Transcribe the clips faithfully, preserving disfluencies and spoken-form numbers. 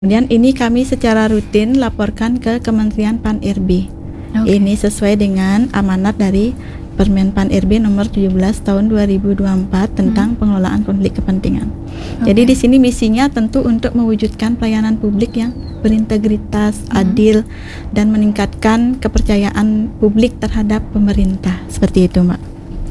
Kemudian ini kami secara rutin laporkan ke Kementerian Pan-R B. Okay. Ini sesuai dengan amanat dari Permen Pan-R B nomor tujuh belas tahun dua ribu dua puluh empat tentang hmm. pengelolaan konflik kepentingan. Okay. Jadi di sini misinya tentu untuk mewujudkan pelayanan publik yang berintegritas, hmm. adil, dan meningkatkan kepercayaan publik terhadap pemerintah. Seperti itu, Mbak.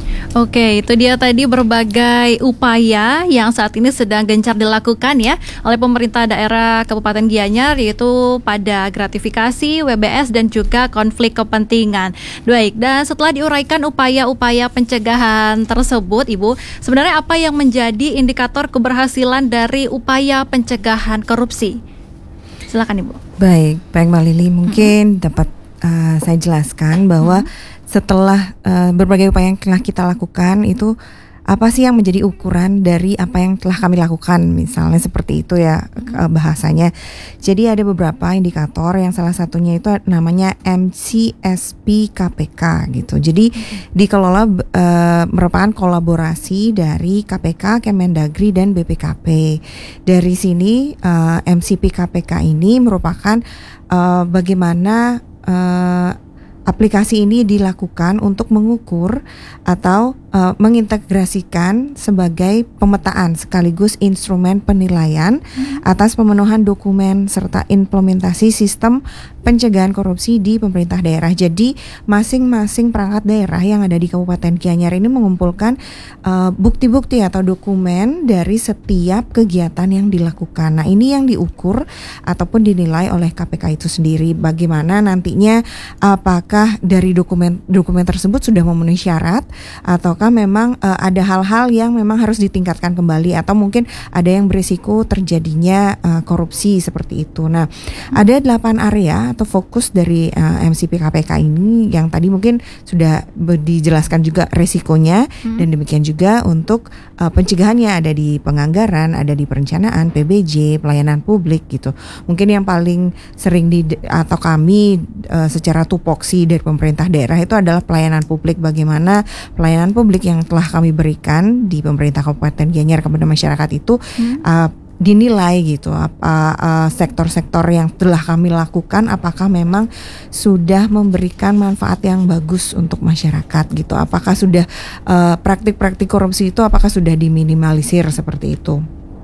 Oke, itu dia tadi berbagai upaya yang saat ini sedang gencar dilakukan ya oleh pemerintah daerah Kabupaten Gianyar, yaitu pada gratifikasi, W B S dan juga konflik kepentingan. Baik, dan setelah diuraikan upaya-upaya pencegahan tersebut, Ibu, sebenarnya apa yang menjadi indikator keberhasilan dari upaya pencegahan korupsi? Silakan, Ibu. Baik, baik Mbak Lili, mungkin mm-hmm. dapat uh, saya jelaskan bahwa mm-hmm. setelah uh, berbagai upaya yang telah kita lakukan, itu apa sih yang menjadi ukuran dari apa yang telah kami lakukan, misalnya seperti itu ya uh, bahasanya. Jadi ada beberapa indikator, yang salah satunya itu namanya M C S P K P K gitu. Jadi dikelola uh, merupakan kolaborasi dari K P K, Kemendagri dan B P K P. Dari sini uh, M C P K P K ini merupakan uh, bagaimana uh, aplikasi ini dilakukan untuk mengukur atau uh, mengintegrasikan sebagai pemetaan sekaligus instrumen penilaian hmm. atas pemenuhan dokumen serta implementasi sistem pencegahan korupsi di pemerintah daerah. Jadi masing-masing perangkat daerah yang ada di Kabupaten Gianyar ini mengumpulkan uh, bukti-bukti atau dokumen dari setiap kegiatan yang dilakukan. Nah, ini yang diukur ataupun dinilai oleh K P K itu sendiri. Bagaimana nantinya, apakah dari dokumen dokumen tersebut sudah memenuhi syarat, ataukah memang uh, ada hal-hal yang memang harus ditingkatkan kembali, atau mungkin ada yang berisiko terjadinya uh, korupsi seperti itu. Nah, hmm. ada delapan area atau fokus dari uh, M C P K P K ini yang tadi mungkin sudah dijelaskan juga resikonya, hmm. dan demikian juga untuk uh, pencegahannya ada di penganggaran, ada di perencanaan, P B J, pelayanan publik gitu. Mungkin yang paling sering di atau kami uh, secara tupoksi dari pemerintah daerah itu adalah pelayanan publik. Bagaimana pelayanan publik yang telah kami berikan di pemerintah Kabupaten Gianyar kepada masyarakat itu hmm. uh, dinilai gitu, apa uh, sektor-sektor yang telah kami lakukan apakah memang sudah memberikan manfaat yang bagus untuk masyarakat gitu, apakah sudah uh, praktik-praktik korupsi itu apakah sudah diminimalisir seperti itu.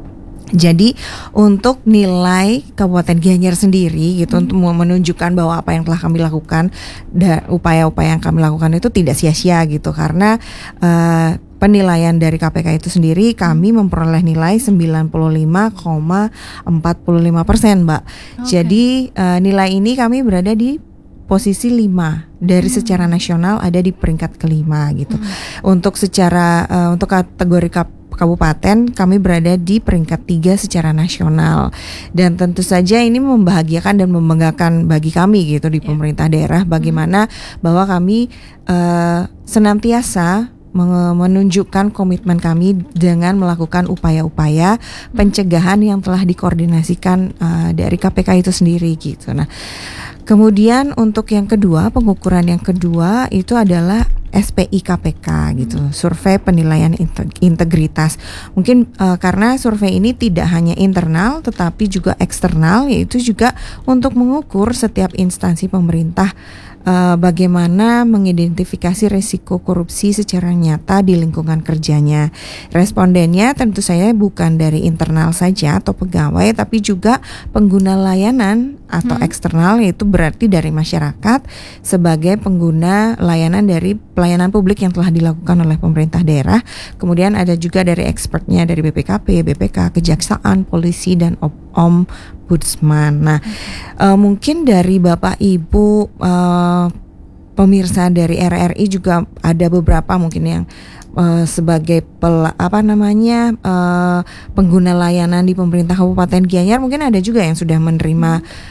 Jadi untuk nilai Kabupaten Gianyar sendiri gitu, hmm. untuk menunjukkan bahwa apa yang telah kami lakukan dan upaya-upaya yang kami lakukan itu tidak sia-sia gitu, karena uh, penilaian dari K P K itu sendiri kami memperoleh nilai sembilan puluh lima koma empat lima persen, Mbak. Okay. Jadi uh, nilai ini kami berada di posisi lima dari hmm. secara nasional, ada di peringkat kelima gitu. Hmm. Untuk secara uh, untuk kategori kap kabupaten kami berada di peringkat tiga secara nasional, dan tentu saja ini membahagiakan dan membanggakan bagi kami gitu di yeah. pemerintah daerah, bagaimana hmm. bahwa kami uh, senantiasa menunjukkan komitmen kami dengan melakukan upaya-upaya pencegahan yang telah dikoordinasikan uh, dari K P K itu sendiri gitu. Nah, kemudian untuk yang kedua, pengukuran yang kedua itu adalah S P I K P K gitu, survei penilaian integritas. Mungkin uh, karena survei ini tidak hanya internal tetapi juga eksternal, yaitu juga untuk mengukur setiap instansi pemerintah Uh, bagaimana mengidentifikasi risiko korupsi secara nyata di lingkungan kerjanya. Respondennya tentu saja bukan dari internal saja atau pegawai, tapi juga pengguna layanan atau hmm. eksternal, yaitu berarti dari masyarakat sebagai pengguna layanan dari pelayanan publik yang telah dilakukan oleh pemerintah daerah. Kemudian ada juga dari expertnya dari B P K P, B P K, Kejaksaan, Polisi, dan Ombudsman. Nah, uh, mungkin dari Bapak Ibu uh, pemirsa dari R R I juga ada beberapa mungkin yang uh, sebagai pel, apa namanya uh, pengguna layanan di pemerintah Kabupaten Gianyar, mungkin ada juga yang sudah menerima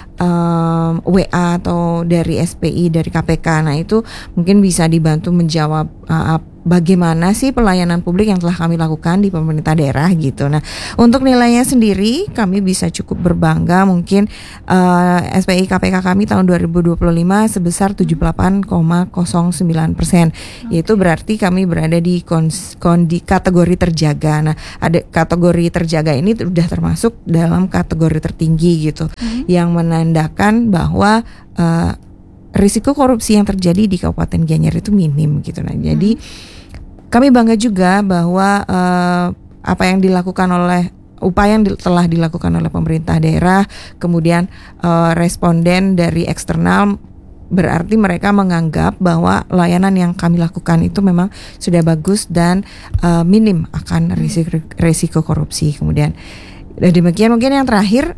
um, W A atau dari S P I dari K P K. Nah, itu mungkin bisa dibantu menjawab uh, bagaimana sih pelayanan publik yang telah kami lakukan di pemerintah daerah gitu. Nah, untuk nilainya sendiri kami bisa cukup berbangga, mungkin uh, S P I K P K kami tahun dua ribu dua puluh lima sebesar tujuh puluh delapan koma nol sembilan persen. Okay. Yaitu berarti kami berada di kondikat kategori terjaga. Nah, ada kategori terjaga ini sudah termasuk dalam kategori tertinggi gitu, hmm. yang menandakan bahwa uh, risiko korupsi yang terjadi di Kabupaten Gianyar itu minim gitu. Nah, jadi hmm. kami bangga juga bahwa uh, apa yang dilakukan oleh upaya yang di, telah dilakukan oleh pemerintah daerah, kemudian uh, responden dari eksternal, berarti mereka menganggap bahwa layanan yang kami lakukan itu memang sudah bagus dan uh, minim akan risiko, risiko korupsi. Kemudian dan demikian mungkin yang terakhir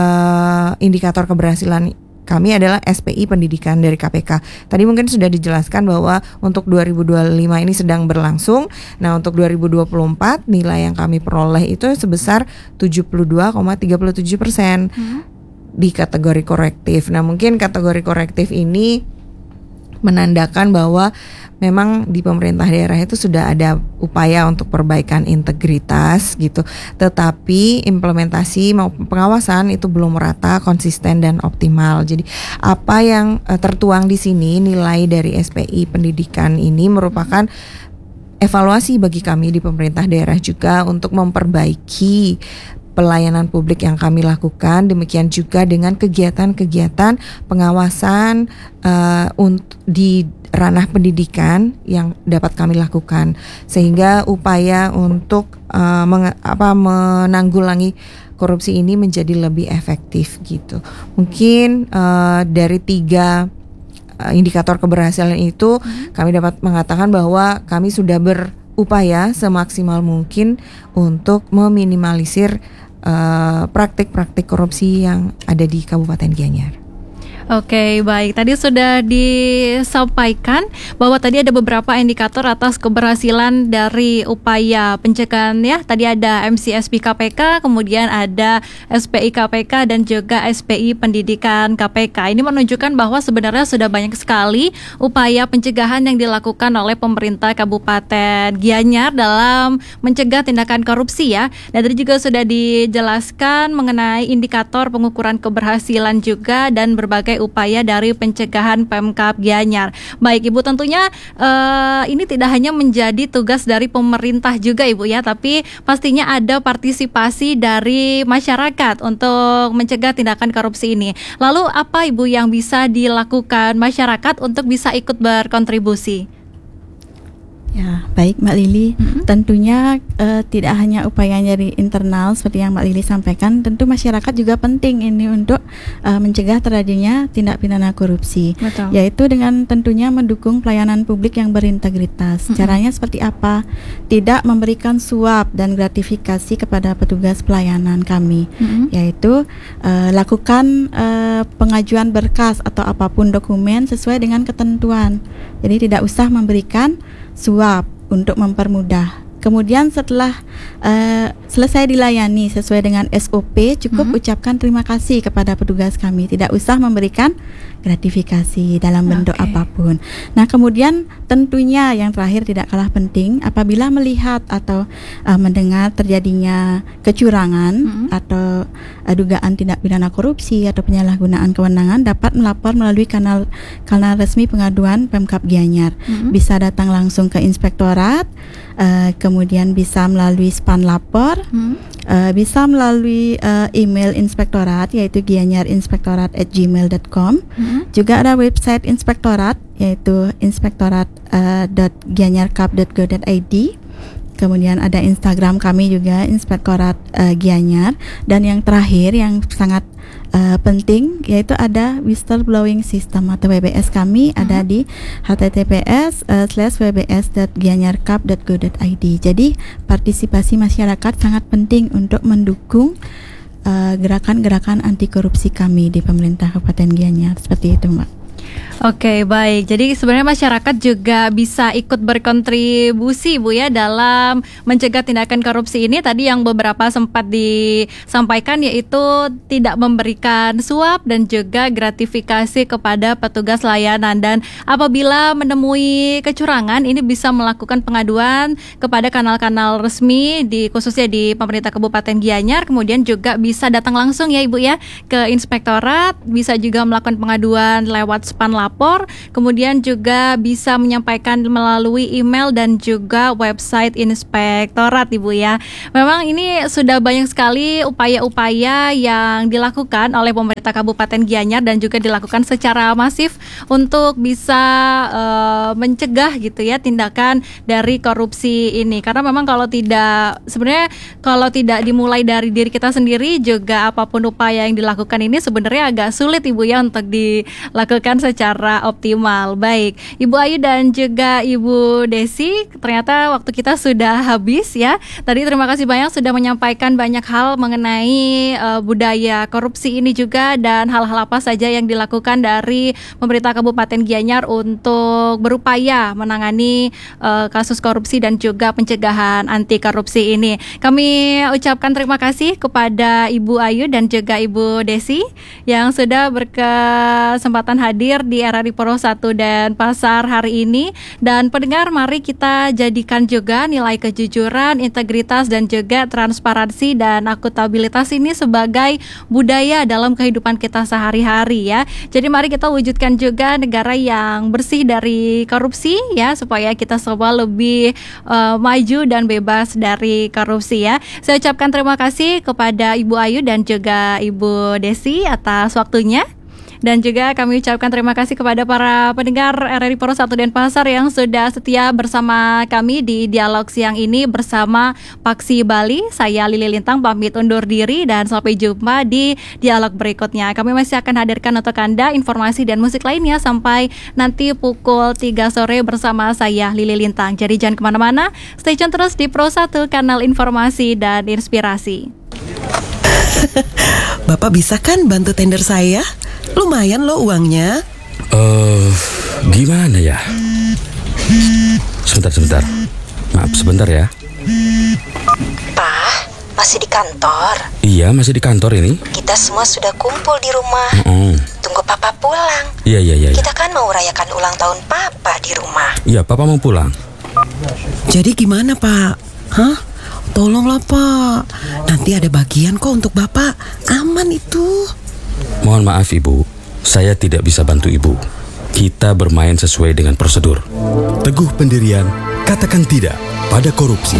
uh, indikator keberhasilan kami adalah S P I pendidikan dari K P K. Tadi mungkin sudah dijelaskan bahwa untuk dua ribu dua puluh lima ini sedang berlangsung. Nah, untuk dua ribu dua puluh empat nilai yang kami peroleh itu sebesar tujuh puluh dua koma tiga tujuh persen hmm. di kategori korektif. Nah, mungkin kategori korektif ini menandakan bahwa memang di pemerintah daerah itu sudah ada upaya untuk perbaikan integritas gitu, tetapi implementasi maupun pengawasan itu belum merata, konsisten dan optimal. Jadi apa yang uh, tertuang di sini nilai dari S P I pendidikan ini merupakan evaluasi bagi kami di pemerintah daerah juga untuk memperbaiki pelayanan publik yang kami lakukan, demikian juga dengan kegiatan-kegiatan pengawasan uh, untuk di ranah pendidikan yang dapat kami lakukan, sehingga upaya untuk uh, meng- apa, menanggulangi korupsi ini menjadi lebih efektif gitu. Mungkin uh, dari tiga uh, indikator keberhasilan itu hmm. kami dapat mengatakan bahwa kami sudah berupaya semaksimal mungkin untuk meminimalisir Uh, praktik-praktik korupsi yang ada di Kabupaten Gianyar. Oke, baik. Tadi sudah disampaikan bahwa tadi ada beberapa indikator atas keberhasilan dari upaya pencegahan ya. Tadi ada M C S P K P K, kemudian ada S P I K P K dan juga S P I Pendidikan K P K. Ini menunjukkan bahwa sebenarnya sudah banyak sekali upaya pencegahan yang dilakukan oleh pemerintah Kabupaten Gianyar dalam mencegah tindakan korupsi ya. Dan tadi juga sudah dijelaskan mengenai indikator pengukuran keberhasilan juga dan berbagai upaya dari pencegahan Pemkab Gianyar. Baik Ibu, tentunya uh, ini tidak hanya menjadi tugas dari pemerintah juga Ibu ya, tapi pastinya ada partisipasi dari masyarakat untuk mencegah tindakan korupsi ini. Lalu apa Ibu yang bisa dilakukan masyarakat untuk bisa ikut berkontribusi? Ya, baik Mbak Lili. Mm-hmm. Tentunya uh, tidak hanya upaya dari internal seperti yang Mbak Lili sampaikan, tentu masyarakat juga penting ini untuk uh, mencegah terjadinya tindak pidana korupsi. Betul. Yaitu dengan tentunya mendukung pelayanan publik yang berintegritas. Mm-hmm. Caranya seperti apa? Tidak memberikan suap dan gratifikasi kepada petugas pelayanan kami. Mm-hmm. Yaitu uh, lakukan uh, pengajuan berkas atau apapun dokumen sesuai dengan ketentuan. Jadi tidak usah memberikan suap untuk mempermudah. Kemudian setelah uh, selesai dilayani sesuai dengan S O P, cukup hmm. ucapkan terima kasih kepada petugas kami. Tidak usah memberikan gratifikasi dalam bentuk okay. apapun. Nah, kemudian tentunya yang terakhir tidak kalah penting, apabila melihat atau uh, mendengar terjadinya kecurangan hmm. atau uh, dugaan tindak pidana korupsi atau penyalahgunaan kewenangan, dapat melapor melalui kanal kanal resmi pengaduan Pemkab Gianyar. Hmm. Bisa datang langsung ke inspektorat, uh, kemudian bisa melalui span lapor, hmm. uh, bisa melalui uh, email inspektorat yaitu gianyarinspektorat at gmail dot com. Hmm. Juga ada website inspektorat yaitu inspektorat dot gianyarkap dot go dot i d. Kemudian ada Instagram kami juga Inspektorat uh, Gianyar. Dan yang terakhir yang sangat uh, penting yaitu ada whistleblowing system atau W B S kami uh-huh. ada di h t t p s uh, slash w b s dot gianyarkap dot go dot i d. Jadi partisipasi masyarakat sangat penting untuk mendukung uh, gerakan-gerakan anti korupsi kami di pemerintah Kabupaten Gianyar. Seperti itu Mbak. Oke, baik. Jadi sebenarnya masyarakat juga bisa ikut berkontribusi Bu ya dalam mencegah tindakan korupsi ini. Tadi yang beberapa sempat disampaikan yaitu tidak memberikan suap dan juga gratifikasi kepada petugas layanan. Dan apabila menemui kecurangan, ini bisa melakukan pengaduan kepada kanal-kanal resmi di khususnya di pemerintah Kabupaten Gianyar. Kemudian juga bisa datang langsung ya Ibu ya ke inspektorat, bisa juga melakukan pengaduan lewat Panlapor, kemudian juga bisa menyampaikan melalui email dan juga website Inspektorat, Ibu ya. Memang ini sudah banyak sekali upaya-upaya yang dilakukan oleh pemerintah Kabupaten Gianyar dan juga dilakukan secara masif untuk bisa uh, mencegah gitu ya tindakan dari korupsi ini. Karena memang kalau tidak, sebenarnya kalau tidak dimulai dari diri kita sendiri juga apapun upaya yang dilakukan ini sebenarnya agak sulit Ibu ya untuk dilakukan secara optimal. Baik, Ibu Ayu dan juga Ibu Desi, ternyata waktu kita sudah habis ya. Tadi terima kasih banyak sudah menyampaikan banyak hal mengenai uh, budaya korupsi ini juga dan hal-hal apa saja yang dilakukan dari pemerintah Kabupaten Gianyar untuk berupaya menangani uh, kasus korupsi dan juga pencegahan anti korupsi ini. Kami ucapkan terima kasih kepada Ibu Ayu dan juga Ibu Desi yang sudah berkesempatan hadir di R R I Poro satu dan Pasar hari ini. Dan pendengar, mari kita jadikan juga nilai kejujuran, integritas dan juga transparansi dan akuntabilitas ini sebagai budaya dalam kehidupan kita sehari-hari ya. Jadi mari kita wujudkan juga negara yang bersih dari korupsi ya, supaya kita semua lebih uh, maju dan bebas dari korupsi ya. Saya ucapkan terima kasih kepada Ibu Ayu dan juga Ibu Desi atas waktunya. Dan juga kami ucapkan terima kasih kepada para pendengar R R I Poro satu Denpasar yang sudah setia bersama kami di dialog siang ini bersama Paksi Bali. Saya Lili Lintang pamit undur diri dan sampai jumpa di dialog berikutnya. Kami masih akan hadirkan untuk Anda informasi dan musik lainnya sampai nanti pukul tiga sore bersama saya Lili Lintang. Jadi jangan kemana-mana, stay tune terus di Pro satu, kanal informasi dan inspirasi. Bapak bisa kan bantu tender saya? Lumayan loh uangnya. Eh, uh, gimana ya? Sebentar, sebentar. Maaf, sebentar ya. Pak, masih di kantor? Iya, masih di kantor ini. Kita semua sudah kumpul di rumah. Uh-uh. Tunggu Papa pulang. Iya, iya, iya. Kita kan mau rayakan ulang tahun Papa di rumah. Iya, Papa mau pulang. Jadi gimana, Pak? Hah? Tolonglah, Pak. Nanti ada bagian kok untuk Bapak. Aman itu. Mohon maaf Ibu, saya tidak bisa bantu Ibu. Kita bermain sesuai dengan prosedur. Teguh pendirian, katakan tidak pada korupsi.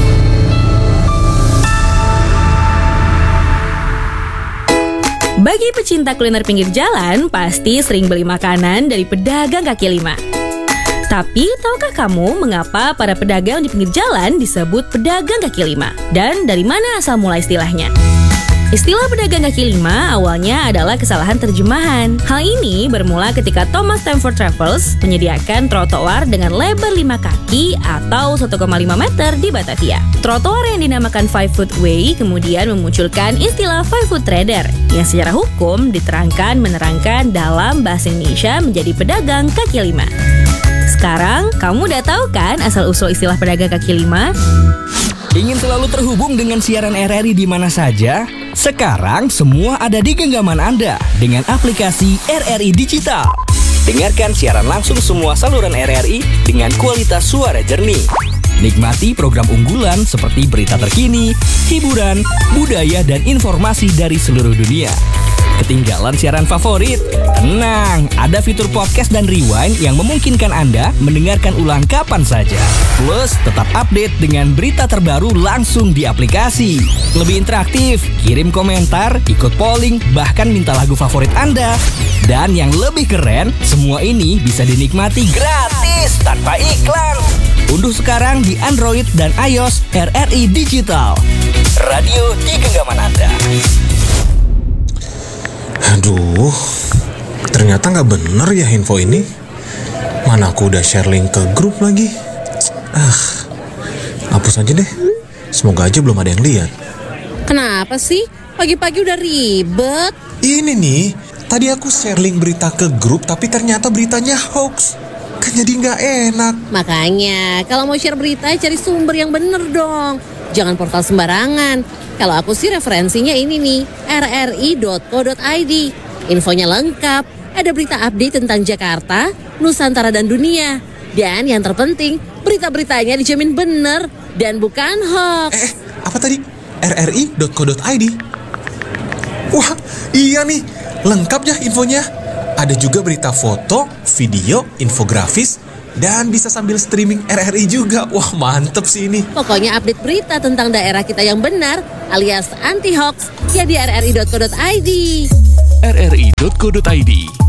Bagi pecinta kuliner pinggir jalan, pasti sering beli makanan dari pedagang kaki lima. Tapi, tahukah kamu mengapa para pedagang di pinggir jalan disebut pedagang kaki lima? Dan dari mana asal mula istilahnya? Istilah pedagang kaki lima awalnya adalah kesalahan terjemahan. Hal ini bermula ketika Thomas Stamford Raffles menyediakan trotoar dengan lebar lima kaki atau satu koma lima meter di Batavia. Trotoar yang dinamakan Five Foot Way kemudian memunculkan istilah Five Foot Trader yang secara hukum diterangkan menerangkan dalam bahasa Indonesia menjadi pedagang kaki lima. Sekarang, kamu udah tahu kan asal-usul istilah pedagang kaki lima? Ingin selalu terhubung dengan siaran R R I di mana saja? Sekarang semua ada di genggaman Anda dengan aplikasi R R I Digital. Dengarkan siaran langsung semua saluran R R I dengan kualitas suara jernih. Nikmati program unggulan seperti berita terkini, hiburan, budaya, dan informasi dari seluruh dunia. Ketinggalan siaran favorit? Tenang, ada fitur podcast dan rewind yang memungkinkan Anda mendengarkan ulang kapan saja. Plus, tetap update dengan berita terbaru langsung di aplikasi. Lebih interaktif, kirim komentar, ikut polling, bahkan minta lagu favorit Anda. Dan yang lebih keren, semua ini bisa dinikmati gratis tanpa iklan. Unduh sekarang di Android dan iOS R R I Digital. Radio di genggaman Anda. Aduh, ternyata nggak bener ya info ini. Mana aku udah share link ke grup lagi. Ah, hapus aja deh. Semoga aja belum ada yang lihat. Kenapa sih? Pagi-pagi udah ribet. Ini nih, tadi aku share link berita ke grup tapi ternyata beritanya hoax. Kan jadi nggak enak. Makanya, kalau mau share berita cari sumber yang bener dong. Jangan portal sembarangan. Kalau aku sih referensinya ini nih, r r i dot co dot i d. Infonya lengkap, ada berita update tentang Jakarta, Nusantara dan dunia. Dan yang terpenting, berita-beritanya dijamin bener dan bukan hoax. Eh, apa tadi? r r i dot co dot i d. Wah, iya nih, lengkap ya infonya. Ada juga berita foto, video, infografis, dan bisa sambil streaming R R I juga. Wah, mantep sih ini. Pokoknya update berita tentang daerah kita yang benar alias anti hoax ya di r r i dot co dot i d. r r i dot co dot i d